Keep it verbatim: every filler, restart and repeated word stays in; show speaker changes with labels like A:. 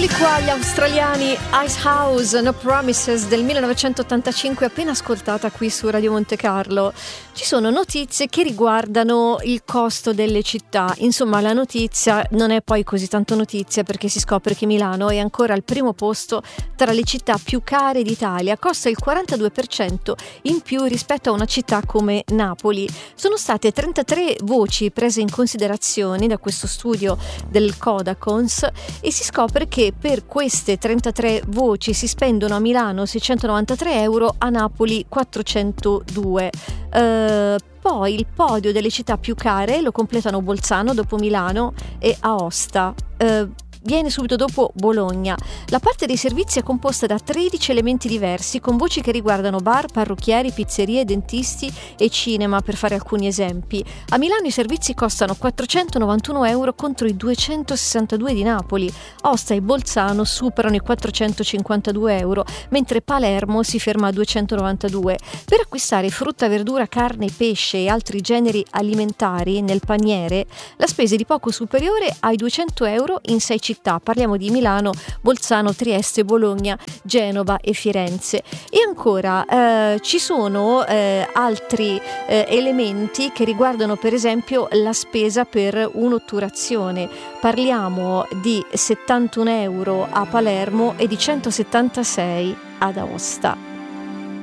A: Eccoli qua gli australiani, Ice House, No Promises del millenovecentottantacinque, appena ascoltata qui su Radio Monte Carlo. Ci sono notizie che riguardano il costo delle città. Insomma, la notizia non è poi così tanto notizia, perché si scopre che Milano è ancora al primo posto tra le città più care d'Italia. Costa il quarantadue per cento in più rispetto a una città come Napoli. Sono state trentatré voci prese in considerazione da questo studio del Codacons e si scopre che per queste trentatré voci si spendono a Milano seicentonovantatré euro, a Napoli quattrocentodue. Uh, poi il podio delle città più care lo completano Bolzano, dopo Milano, e Aosta. Uh, Viene subito dopo Bologna. La parte dei servizi è composta da tredici elementi diversi, con voci che riguardano bar, parrucchieri, pizzerie, dentisti e cinema, per fare alcuni esempi. A Milano i servizi costano quattrocentonovantuno euro contro i duecentosessantadue di Napoli. Aosta e Bolzano superano i quattrocentocinquantadue euro, mentre Palermo si ferma a duecentonovantadue. Per acquistare frutta, verdura, carne, pesce e altri generi alimentari nel paniere, la spesa è di poco superiore ai duecento euro in sei città. Parliamo di Milano, Bolzano, Trieste, Bologna, Genova e Firenze. E ancora eh, ci sono eh, altri eh, elementi che riguardano per esempio la spesa per un'otturazione. Parliamo di settantuno euro a Palermo e di centosettantasei ad Aosta.